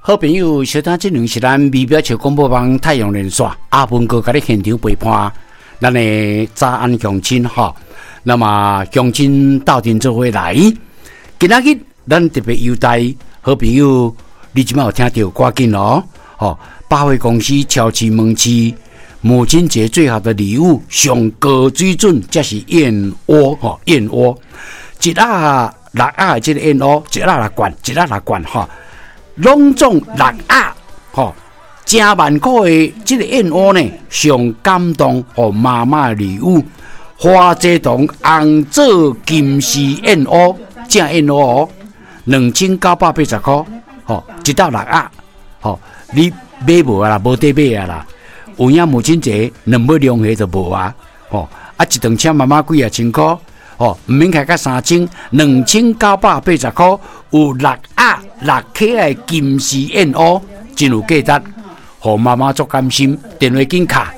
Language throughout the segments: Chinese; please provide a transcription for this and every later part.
好朋友，小听这两是咱微表桥广播网太阳连线阿文哥甲你现场陪伴，咱的早安乡亲哈。那么乡亲到店做伙来，今仔日咱特别优待好朋友，你即摆有听到赶紧哦！百货公司超市门市母亲节最好的礼物，上高水准，这是燕窝燕窝，一盒6盒的这个燕窝，一盒6罐，一盒6罐哈。拢总6盒，真万块的这个燕窝呢，上感动和妈妈的礼物，花泽堂红枣金丝燕窝，正燕窝哦，2980块，一袋6盒，你买无啊啦，无得买啊啦，有影母亲节2买2盒就无啊，一顿请妈妈几啊千块。唔免开到3千，2980块，有6盒6克的金丝燕窝，真有价值，互妈妈足甘心。电话紧卡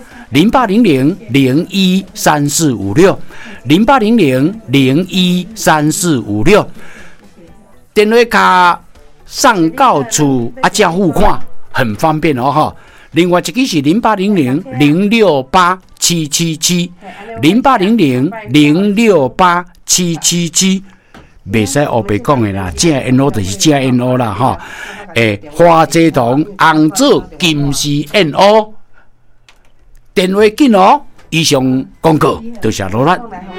0800013456，0800013456，电话卡送到厝加付款，很方便哦哈。另外一个是0800068777，0800068777，袂使黑白讲的啦，正燕窝就是正燕窝啦哈。花泽堂红枣金丝燕窝，电话紧哦。以上广告，多谢罗兰。